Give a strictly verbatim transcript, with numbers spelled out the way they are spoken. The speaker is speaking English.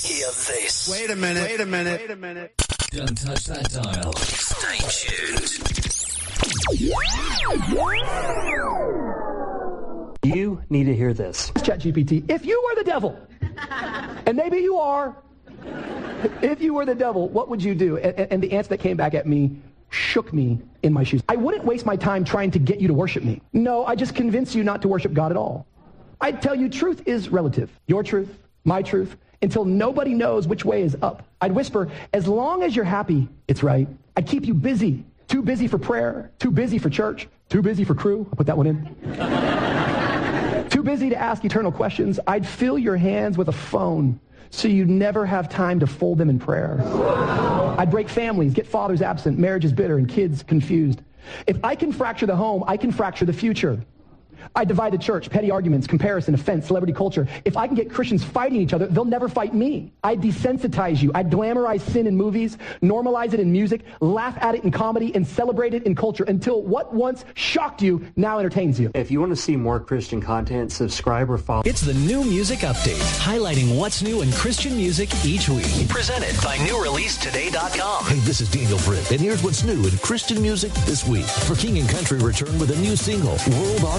Hear this. Wait a minute. Wait a minute. Wait a minute. Don't touch that dial. Stay tuned. You need to hear this. ChatGPT, if you were the devil, and maybe you are, if you were the devil, what would you do? And, and the answer that came back at me shook me in my shoes. I wouldn't waste my time trying to get you to worship me. No, I just convince you not to worship God at all. I'd tell you truth is relative. Your truth, my truth, until nobody knows which way is up. I'd whisper, as long as you're happy, it's right. I'd keep you busy. Too busy for prayer, too busy for church, too busy for crew. I'll put that one in. Too busy to ask eternal questions. I'd fill your hands with a phone so you never have time to fold them in prayer. I'd break families, get fathers absent, marriages bitter, and kids confused. If I can fracture the home, I can fracture the future. I divide the church, petty arguments, comparison, offense, celebrity culture. If I can get Christians fighting each other, they'll never fight me. I desensitize you. I glamorize sin in movies, normalize it in music, laugh at it in comedy, and celebrate it in culture until what once shocked you now entertains you. If you want to see more Christian content, subscribe or follow. It's the New Music Update, highlighting what's new in Christian music each week. Presented by new release today dot com. Hey, this is Daniel Britt, and here's what's new in Christian music this week. For King and Country return with a new single, World on